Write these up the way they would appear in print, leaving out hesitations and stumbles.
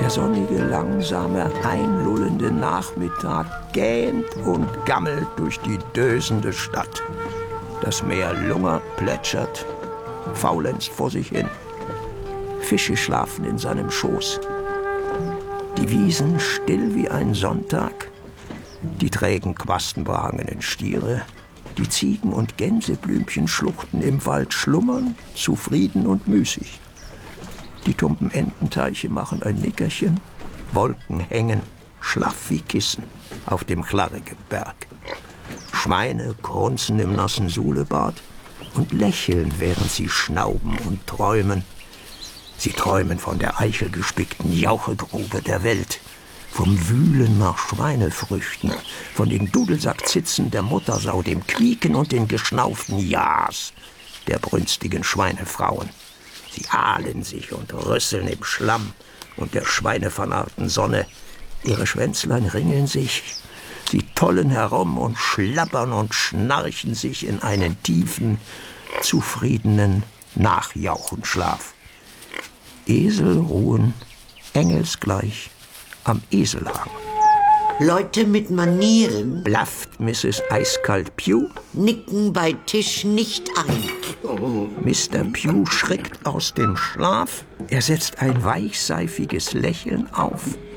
Der sonnige, langsame, einlullende Nachmittag gähnt und gammelt durch die dösende Stadt. Das Meer lungert, plätschert, faulenzt vor sich hin. Fische schlafen in seinem Schoß. Die Wiesen still wie ein Sonntag. Die trägen, quastenbehangenen Stiere, die Ziegen- und Gänseblümchen schluchten im Wald schlummern, zufrieden und müßig. Die tumpen Ententeiche machen ein Nickerchen, Wolken hängen, schlaff wie Kissen, auf dem Klarrigen Berg. Schweine grunzen im nassen Suhlebad und lächeln, während sie schnauben und träumen. Sie träumen von der eichelgespickten Jauchegrube der Welt, vom Wühlen nach Schweinefrüchten, von den Dudelsackzitzen der Muttersau, dem Quieken und den geschnauften Ja's der brünstigen Schweinefrauen. Sie ahlen sich und rüsseln im Schlamm und der schweinevernarrten Sonne. Ihre Schwänzlein ringeln sich, sie tollen herum und schlappern und schnarchen sich in einen tiefen, zufriedenen Nachjauchenschlaf. Esel ruhen, engelsgleich, am Eselhang. Leute mit Manieren, Blafft Mrs. Eiskalt Pugh. nicken bei Tisch nicht ein. Mr. Pugh schreckt aus dem Schlaf. Er setzt ein weichseifiges Lächeln auf.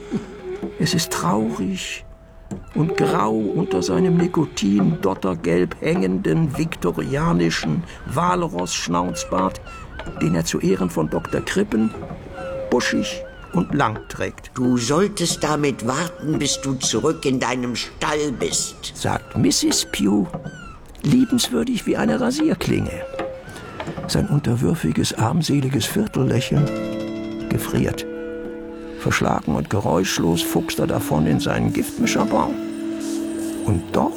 Es ist traurig und grau unter seinem Nikotin-dottergelb hängenden viktorianischen Walross-Schnauzbart, den er zu Ehren von Dr. Krippen buschig und lang trägt. Du solltest damit warten, bis du zurück in deinem Stall bist, Sagt Mrs. Pugh, liebenswürdig wie eine Rasierklinge. Sein unterwürfiges, armseliges Viertellächeln gefriert. Verschlagen und geräuschlos fuchst er davon in seinen Giftmischerbaum. Und dort,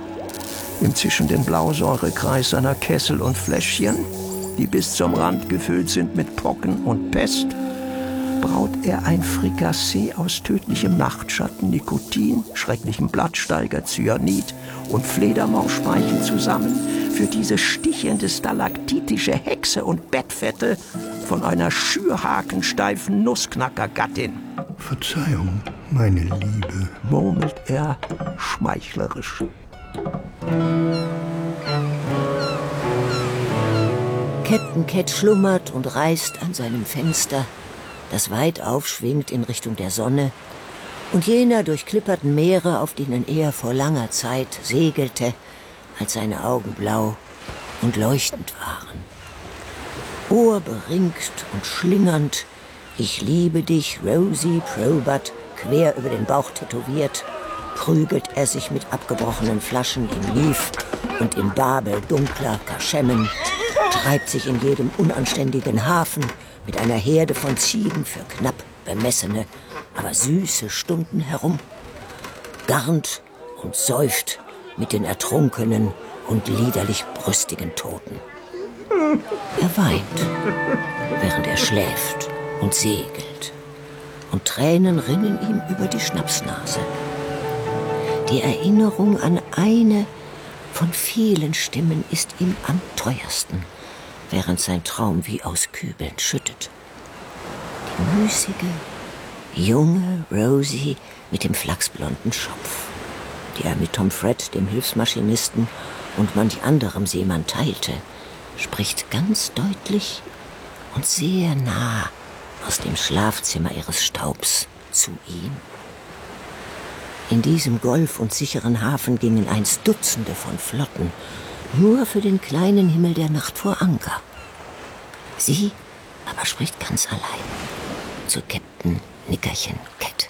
im zischenden Blausäurekreis seiner Kessel und Fläschchen, die bis zum Rand gefüllt sind mit Pocken und Pest, braut er ein Frikassee aus tödlichem Nachtschatten, Nikotin, schrecklichem Blattsteiger, Cyanid und Fledermausspeichen zusammen für diese stichende stalaktitische Hexe und Bettfette von einer schürhakensteifen Nussknackergattin. Verzeihung, meine Liebe, Murmelt er schmeichlerisch. Captain Cat schlummert und reißt an seinem Fenster, das weit aufschwingt in Richtung der Sonne und jener durchklipperten Meere, auf denen er vor langer Zeit segelte, als seine Augen blau und leuchtend waren. Ohrberingst und schlingernd, ich liebe dich, Rosie Probert, quer über den Bauch tätowiert, prügelt er sich mit abgebrochenen Flaschen im Lief und im Babel dunkler Kaschemmen, treibt sich in jedem unanständigen Hafen mit einer Herde von Ziegen für knapp bemessene, aber süße Stunden herum, garnt und säuft mit den ertrunkenen und liederlich brüstigen Toten. Er weint, während er schläft und segelt, und Tränen rinnen ihm über die Schnapsnase. Die Erinnerung an eine von vielen Stimmen ist ihm am teuersten, während sein Traum wie aus Kübeln schüttet. Die müßige, junge Rosie mit dem flachsblonden Schopf, die er mit Tom Fred, dem Hilfsmaschinisten, und manch anderem Seemann teilte, spricht ganz deutlich und sehr nah aus dem Schlafzimmer ihres Staubs zu ihm. In diesem Golf und sicheren Hafen gingen einst Dutzende von Flotten, nur für den kleinen Himmel der Nacht vor Anker. Sie aber spricht ganz allein zu Captain Nickerchen Cat.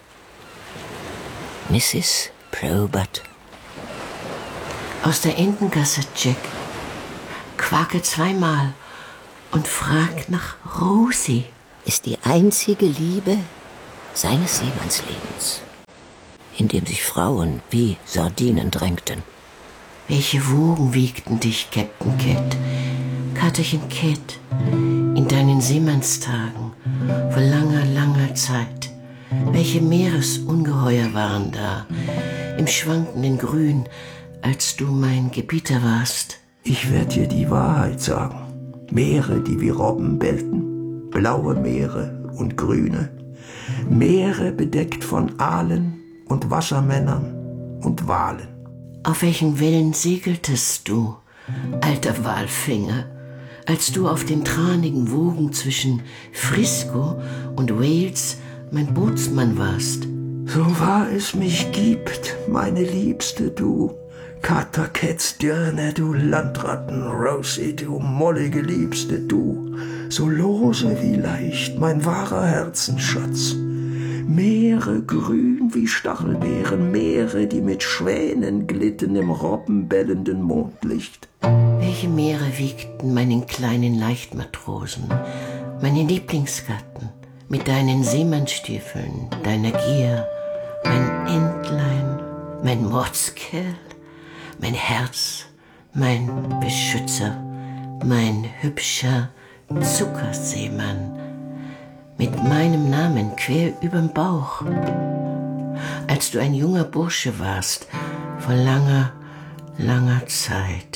Mrs. Probert. Aus der Entengasse, Jack. Quake zweimal und frag nach Rosie. Ist die einzige Liebe seines Seemannslebens, in dem sich Frauen wie Sardinen drängten. Welche Wogen wiegten dich, Captain Cat, Katerchen Cat, in deinen Seemannstagen vor langer, langer Zeit? Welche Meeresungeheuer waren da, im schwankenden Grün, als du mein Gebieter warst? Ich werd dir die Wahrheit sagen. Meere, die wie Robben bellten, blaue Meere und grüne, Meere bedeckt von Aalen und Wassermännern und Walen. Auf welchen Wellen segeltest du, alter Walfänger, als du auf den tranigen Wogen zwischen Frisco und Wales mein Bootsmann warst? So wahr es mich gibt, meine Liebste, du Katerkettsdirne, du Landratten, Rosie, du mollige Liebste, du, so lose wie leicht, mein wahrer Herzensschatz. Meere grün wie Stachelbeeren, Meere, die mit Schwänen glitten im robbenbellenden Mondlicht. Welche Meere wiegten meinen kleinen Leichtmatrosen, meinen Lieblingsgatten, mit deinen Seemannsstiefeln, deiner Gier, mein Entlein, mein Mordskerl, mein Herz, mein Beschützer, mein hübscher Zuckerseemann, mit meinem Namen quer überm Bauch. Als du ein junger Bursche warst, vor langer, langer Zeit.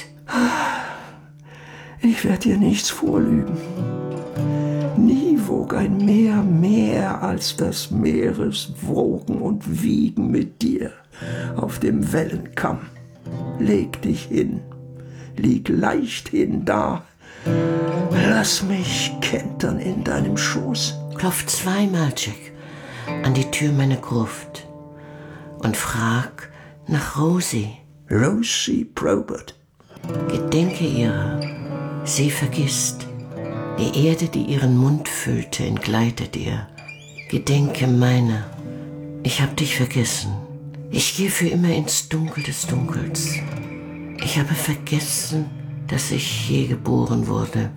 Ich werd dir nichts vorlügen. Nie wog ein Meer mehr als das Meereswogen und Wiegen mit dir auf dem Wellenkamm. Leg dich hin, lieg leicht hin da, lass mich kentern in deinem Schoß. Klopf zweimal, Jack, an die Tür meiner Gruft und frag nach Rosie. Rosie Probert. Gedenke ihrer, sie vergisst. Die Erde, die ihren Mund füllte, entgleitet ihr. Gedenke meiner, ich hab dich vergessen. Ich gehe für immer ins Dunkel des Dunkels. Ich habe vergessen, dass ich je geboren wurde.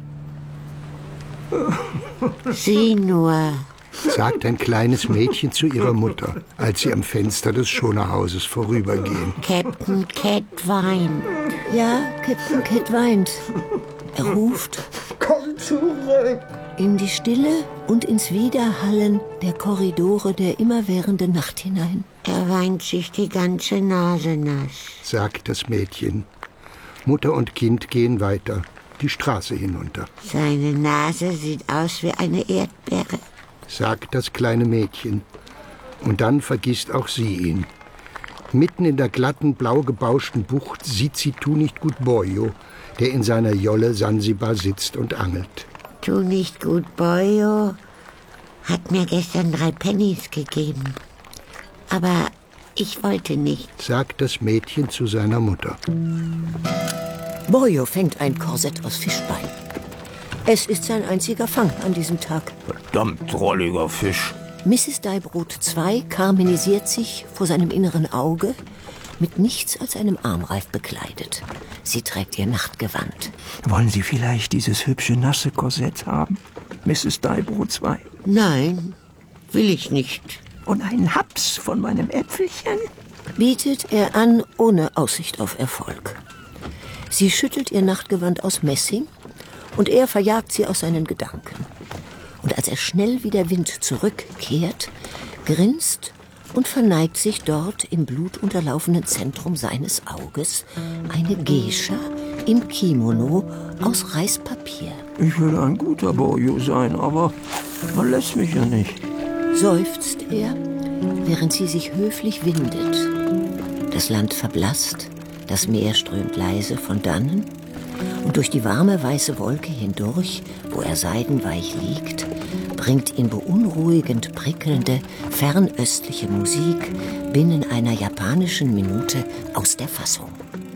Sieh nur, sagt ein kleines Mädchen zu ihrer Mutter, als sie am Fenster des Schonerhauses vorübergehen. Captain Cat weint. Ja, Captain Cat weint. Er ruft Komm zurück! in die Stille und ins Widerhallen der Korridore der immerwährenden Nacht hinein. Er weint sich die ganze Nase nass, sagt das Mädchen. Mutter und Kind gehen weiter, die Straße hinunter. Seine Nase sieht aus wie eine Erdbeere, sagt das kleine Mädchen. Und dann vergisst auch sie ihn. Mitten in der glatten, blau gebauschten Bucht sieht sie Tunichtgut Boyo, der in seiner Jolle Sansibar sitzt und angelt. Tunichtgut Boyo hat mir gestern 3 Pennies gegeben. Aber ich wollte nicht, sagt das Mädchen zu seiner Mutter. Boyo fängt ein Korsett aus Fischbein. Es ist sein einziger Fang an diesem Tag. Verdammt drolliger Fisch. Mrs. Deibrot II karmenisiert sich vor seinem inneren Auge, mit nichts als einem Armreif bekleidet. Sie trägt ihr Nachtgewand. Wollen Sie vielleicht dieses hübsche nasse Korsett haben, Mrs. Deibrot II? nein, will ich nicht. Und einen Haps von meinem Äpfelchen? Bietet er an, ohne Aussicht auf Erfolg. Sie schüttelt ihr Nachtgewand aus Messing und er verjagt sie aus seinen Gedanken. Und als er schnell wie der Wind zurückkehrt, grinst und verneigt sich dort im blutunterlaufenen Zentrum seines Auges eine Geisha im Kimono aus Reispapier. Ich will ein guter Boyo sein, aber man lässt mich ja nicht. Seufzt er, während sie sich höflich windet. Das Land verblasst, das Meer strömt leise von dannen und durch die warme weiße Wolke hindurch, wo er seidenweich liegt, bringt ihn beunruhigend prickelnde, fernöstliche Musik binnen einer japanischen Minute aus der Fassung.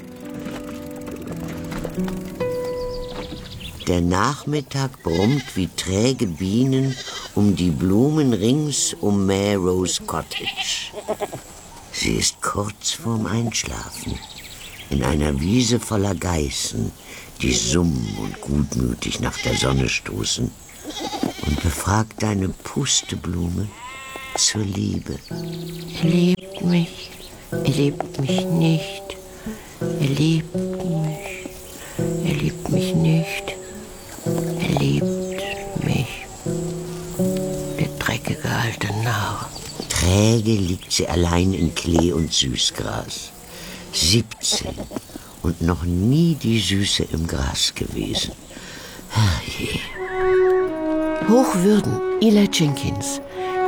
Der Nachmittag brummt wie träge Bienen um die Blumen rings um Melrose Cottage. Sie ist kurz vorm Einschlafen, in einer Wiese voller Geißen, die summen und gutmütig nach der Sonne stoßen, und befragt deine Pusteblume zur Liebe. Er liebt mich, er liebt mich nicht, er liebt mich, er liebt mich nicht, er liebt mich. Der dreckige alte Narr. Träge liegt sie allein in Klee und Süßgras. 17 und noch nie die Süße im Gras gewesen. Herrje. Hochwürden, Eli Jenkins,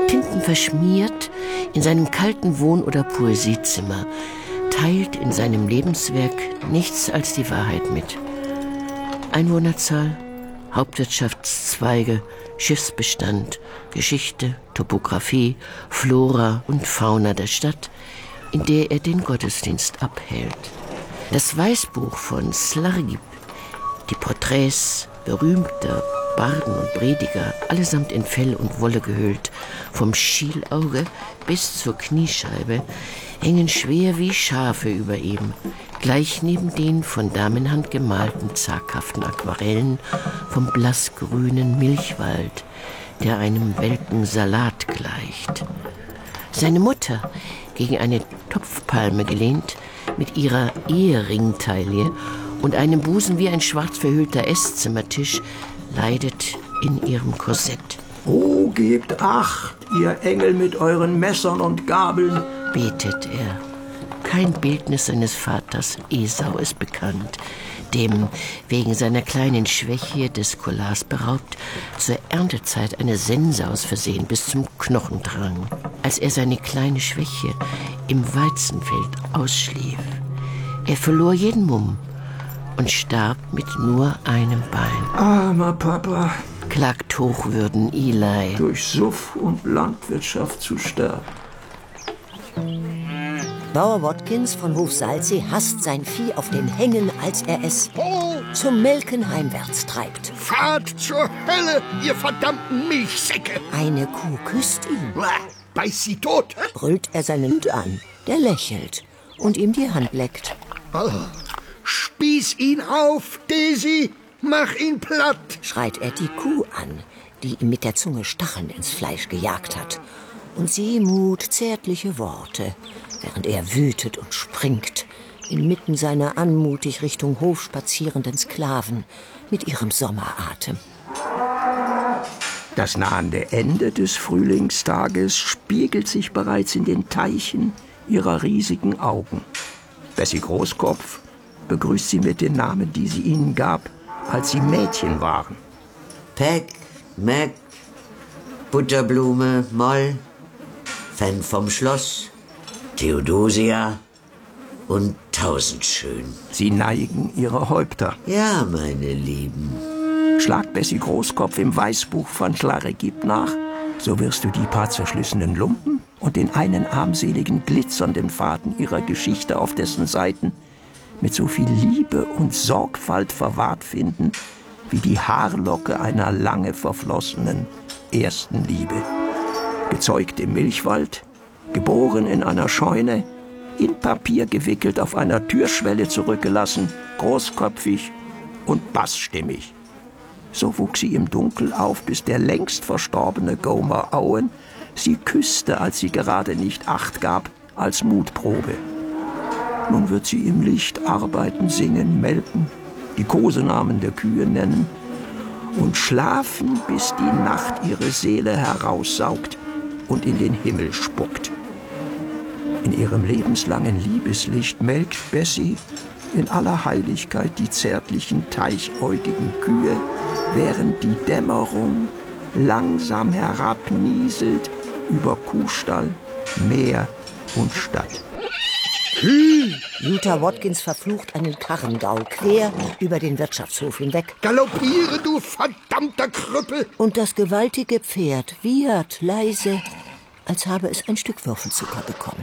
Tintenverschmiert in seinem kalten Wohn- oder Poesiezimmer, teilt in seinem Lebenswerk nichts als die Wahrheit mit. Einwohnerzahl, Hauptwirtschaftszweige, Schiffsbestand, Geschichte, Topographie, Flora und Fauna der Stadt, in der er den Gottesdienst abhält. Das Weißbuch von Slargib, die Porträts berühmter Barden und Prediger, allesamt in Fell und Wolle gehüllt, vom Schielauge bis zur Kniescheibe, hängen schwer wie Schafe über ihm, gleich neben den von Damenhand gemalten zaghaften Aquarellen vom blassgrünen Milchwald, der einem welken Salat gleicht. Seine Mutter, gegen eine Topfpalme gelehnt, mit ihrer Eheringtaille und einem Busen wie ein schwarz verhüllter Esszimmertisch, leidet in ihrem Korsett. Oh, gebt Acht, ihr Engel mit euren Messern und Gabeln, Betet er. Kein Bildnis seines Vaters Esau ist bekannt, dem, wegen seiner kleinen Schwäche des Collars beraubt, zur Erntezeit eine Sense aus Versehen bis zum Knochen drang, als er seine kleine Schwäche im Weizenfeld ausschlief. Er verlor jeden Mumm und starb mit nur einem Bein. Armer Papa, Klagt Hochwürden Eli. durch Suff und Landwirtschaft zu sterben. Bauer Watkins von Hof Salzsee hasst sein Vieh auf den Hängen, als er es zum Melken heimwärts treibt. Fahrt zur Hölle, ihr verdammten Milchsäcke! Eine Kuh küsst ihn, Beiß sie tot! brüllt er seinen Hund an. Der lächelt und ihm die Hand leckt. Spieß ihn auf, Daisy! Mach ihn platt! Schreit er die Kuh an, die ihm mit der Zunge Stacheln ins Fleisch gejagt hat. Und sie mut zärtliche Worte, während er wütet und springt, inmitten seiner anmutig Richtung Hof spazierenden Sklaven mit ihrem Sommeratem. Das nahende Ende des Frühlingstages spiegelt sich bereits in den Teichen ihrer riesigen Augen. Bessie Großkopf begrüßt sie mit den Namen, die sie ihnen gab, als sie Mädchen waren. Peck, Mac, Butterblume, Moll, Fan vom Schloss, Theodosia und Tausendschön. Sie neigen ihre Häupter. Ja, meine Lieben. Schlag Bessie Großkopf im Weißbuch von Slargib nach, so wirst du die paar zerschlissenen Lumpen und den einen armseligen, glitzernden Faden ihrer Geschichte auf dessen Seiten mit so viel Liebe und Sorgfalt verwahrt finden, wie die Haarlocke einer lange verflossenen ersten Liebe. Gezeugt im Milchwald, geboren in einer Scheune, in Papier gewickelt auf einer Türschwelle zurückgelassen, großköpfig und bassstimmig. So wuchs sie im Dunkel auf, bis der längst verstorbene Gomer Owen sie küsste, als sie gerade nicht Acht gab, als Mutprobe. Nun wird sie im Licht arbeiten, singen, melken, die Kosenamen der Kühe nennen und schlafen, bis die Nacht ihre Seele heraussaugt und in den Himmel spuckt. In ihrem lebenslangen Liebeslicht melkt Bessie in aller Heiligkeit die zärtlichen, teichäugigen Kühe, während die Dämmerung langsam herabnieselt über Kuhstall, Meer und Stadt. Luther Watkins verflucht einen Karrengaul quer über den Wirtschaftshof hinweg. Galoppiere, du verdammter Krüppel! Und das gewaltige Pferd wiehert leise, als habe es ein Stück Würfelzucker bekommen.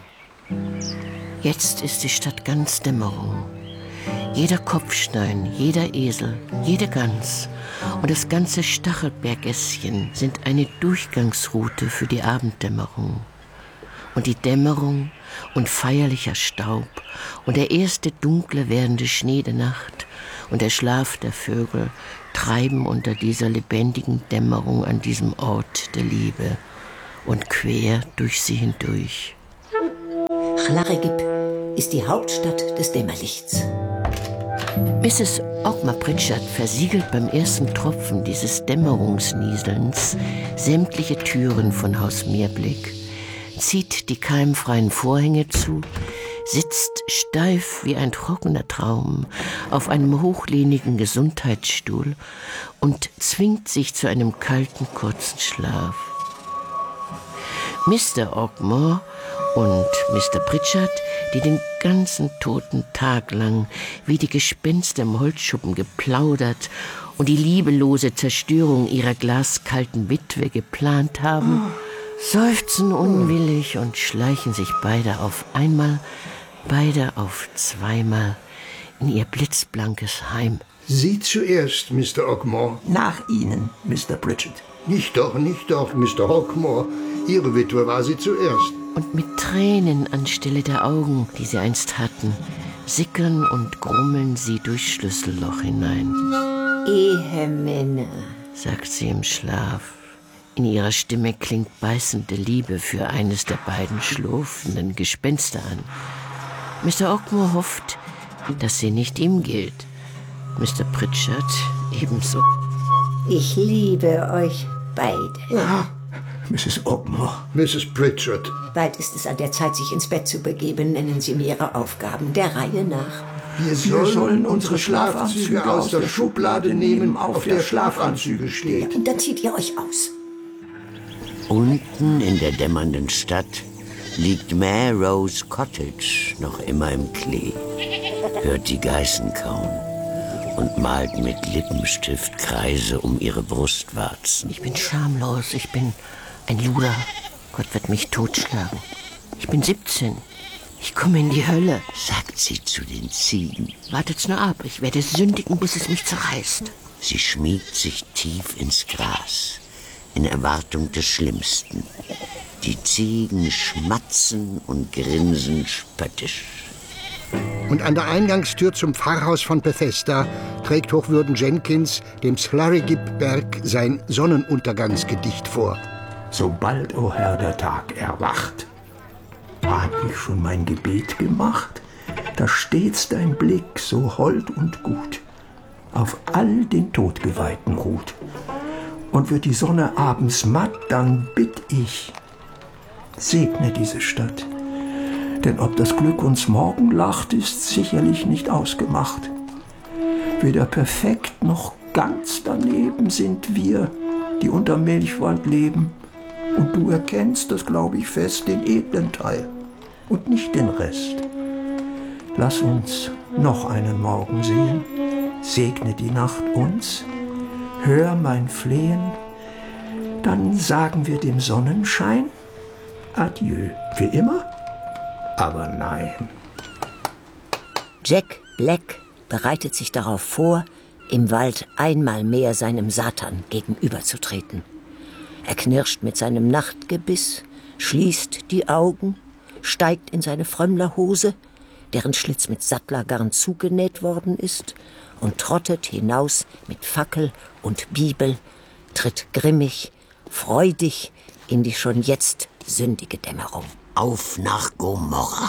Jetzt ist die Stadt ganz Dämmerung. Jeder Kopfstein, jeder Esel, jede Gans und das ganze Stachelbergässchen sind eine Durchgangsroute für die Abenddämmerung. Und die Dämmerung und feierlicher Staub und der erste dunkle werdende Schnee der Nacht und der Schlaf der Vögel treiben unter dieser lebendigen Dämmerung an diesem Ort der Liebe und quer durch sie hindurch. Slargib ist die Hauptstadt des Dämmerlichts. Mrs. Ockmar Pritchard versiegelt beim ersten Tropfen dieses Dämmerungsnieselns sämtliche Türen von Haus Meerblick, zieht die keimfreien Vorhänge zu, sitzt steif wie ein trockener Traum auf einem hochlehnigen Gesundheitsstuhl und zwingt sich zu einem kalten, kurzen Schlaf. Mr. Ogmore und Mr. Pritchard, die den ganzen toten Tag lang wie die Gespenster im Holzschuppen geplaudert und die liebelose Zerstörung ihrer glaskalten Witwe geplant haben, seufzen unwillig und schleichen sich beide auf einmal, beide auf zweimal in ihr blitzblankes Heim. Sie zuerst, Mr. Ogmore. Nach Ihnen, Mr. Pritchard. Nicht doch, Mr. Ogmore. Ihre Witwe war sie zuerst. Und mit Tränen anstelle der Augen, die sie einst hatten, sickern und grummeln sie durchs Schlüsselloch hinein. Ehemänner, Sagt sie im Schlaf. In ihrer Stimme klingt beißende Liebe für eines der beiden schlurfenden Gespenster an. Mr. Ogmore hofft, dass sie nicht ihm gilt. Mr. Pritchard ebenso. ich liebe euch beide. Mrs. Ogmore. Mrs. Pritchard. Bald ist es an der Zeit, sich ins Bett zu begeben. Nennen Sie mir Ihre Aufgaben der Reihe nach. Wir sollen unsere Schlafanzüge aus der Schublade nehmen, auf der Schlafanzüge steht. Und dann zieht ihr euch aus. Unten in der dämmernden Stadt liegt Melrose Cottage noch immer im Klee, hört die Geißen kauen und malt mit Lippenstift Kreise um ihre Brustwarzen. Ich bin schamlos, ich bin ein Luder. Gott wird mich totschlagen. Ich bin 17. Ich komme in die Hölle. Sagt sie zu den Ziegen. Wartet's nur ab, ich werde sündigen, bis es mich zerreißt. Sie schmiegt sich tief ins Gras, in Erwartung des Schlimmsten. Die Ziegen schmatzen und grinsen spöttisch. Und an der Eingangstür zum Pfarrhaus von Bethesda trägt Hochwürden Jenkins dem Slurrygib-Berg sein Sonnenuntergangsgedicht vor. Sobald, o Herr, der Tag erwacht, hab ich schon mein Gebet gemacht, da stets dein Blick so hold und gut auf all den Todgeweihten ruht. Und wird die Sonne abends matt, dann bitt ich, segne diese Stadt. Denn ob das Glück uns morgen lacht, ist sicherlich nicht ausgemacht. Weder perfekt noch ganz daneben sind wir, die unter Milchwand leben. Und du erkennst, das glaub ich fest, den edlen Teil und nicht den Rest. Lass uns noch einen Morgen sehen, segne die Nacht uns, hör mein Flehen, dann sagen wir dem Sonnenschein Adieu für immer, aber nein. Jack Black bereitet sich darauf vor, im Wald einmal mehr seinem Satan gegenüberzutreten. Er knirscht mit seinem Nachtgebiss, schließt die Augen, steigt in seine Frömmlerhose, deren Schlitz mit Sattlergarn zugenäht worden ist, und trottet hinaus mit Fackel und Bibel, tritt grimmig, freudig in die schon jetzt sündige Dämmerung. Auf nach Gomorra.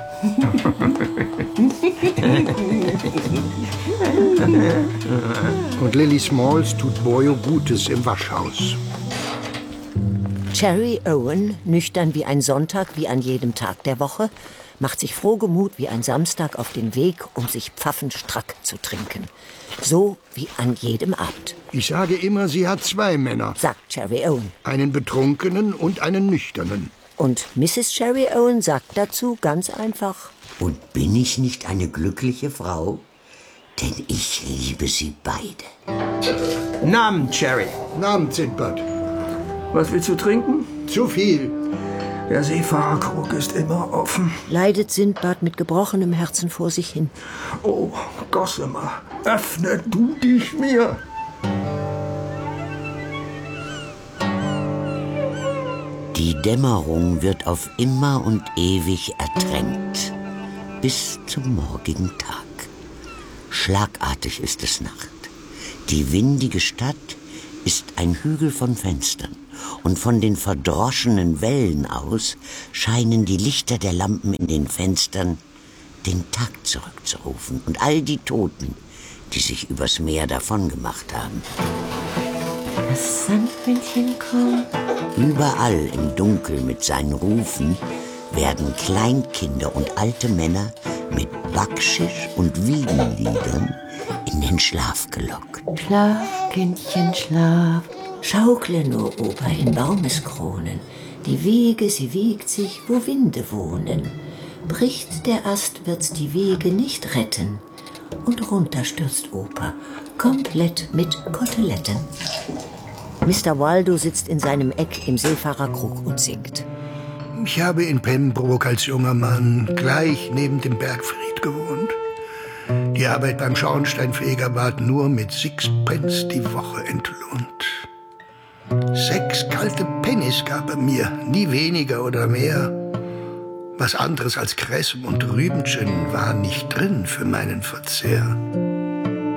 Und Lily Smalls tut Boyo Gutes im Waschhaus. Cherry Owen, nüchtern wie ein Sonntag, wie an jedem Tag der Woche, macht sich frohgemut wie ein Samstag auf den Weg, um sich pfaffenstrack zu trinken. So wie an jedem Abend, Ich sage immer, sie hat 2 Männer. sagt Cherry Owen. Einen Betrunkenen und einen Nüchternen. Und Mrs. Cherry Owen sagt dazu ganz einfach: Und bin ich nicht eine glückliche Frau? Denn ich liebe sie beide. Namen, Cherry. Namen, Sindbad. Was willst du trinken? Zu viel. Der Seefahrerkrug ist immer offen. leidet Sindbad mit gebrochenem Herzen vor sich hin. Oh, Gossamer, öffne du dich mir. Die Dämmerung wird auf immer und ewig ertränkt, bis zum morgigen Tag. Schlagartig ist es Nacht. Die windige Stadt ist ein Hügel von Fenstern, und von den verdroschenen Wellen aus scheinen die Lichter der Lampen in den Fenstern den Tag zurückzurufen und all die Toten, die sich übers Meer davongemacht haben. Das Sandmännchen kommt. Überall im Dunkel mit seinen Rufen werden Kleinkinder und alte Männer mit Backschisch und Wiegenliedern in den Schlaf gelockt. Schlaf, Kindchen, schlaf. Schaukle nur, Opa, in Baumeskronen. Die Wege, sie wiegt sich, wo Winde wohnen. Bricht der Ast, wird's die Wege nicht retten. Und runter stürzt Opa, komplett mit Koteletten. Mr. Waldo sitzt in seinem Eck im Seefahrerkrug und singt. Ich habe in Pembroke als junger Mann gleich neben dem Bergfried gewohnt. Die Arbeit beim Schornsteinfeger ward nur mit 6 Pence die Woche entlohnt. 6 kalte Pennies gab er mir, nie weniger oder mehr. Was anderes als Kressem und Rübenchen war nicht drin für meinen Verzehr.